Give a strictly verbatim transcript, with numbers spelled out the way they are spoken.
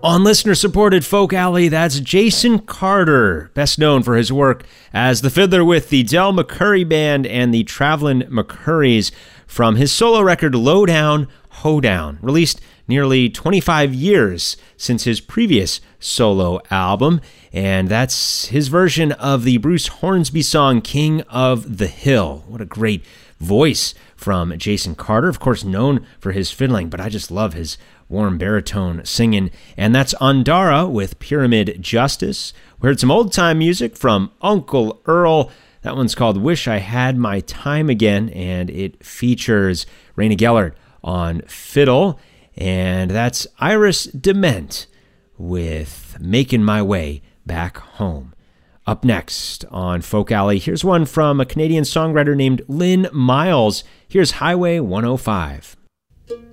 On listener-supported Folk Alley, that's Jason Carter, best known for his work as the fiddler with the Del McCoury Band and the Travelin' McCourys from his solo record Lowdown Hoedown, released nearly twenty-five years since his previous solo album, and that's his version of the Bruce Hornsby song King of the Hill. What a great voice from Jason Carter, of course known for his fiddling, but I just love his warm baritone singing. And that's Ondara with Pyramid Justice. We heard some old-time music from Uncle Earl. That one's called Wish I Had My Time Again, and it features Raina Gellert on fiddle. And that's Iris Dement with Making My Way Back Home. Up next on Folk Alley, here's one from a Canadian songwriter named Lynn Miles. Here's Highway one oh five.